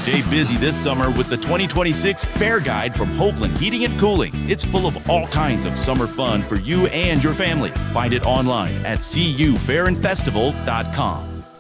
Stay busy this summer with the 2026 Fair Guide from Hopeland Heating and Cooling. It's full of all kinds of summer fun for you and your family. Find it online at cufairanfestival.com.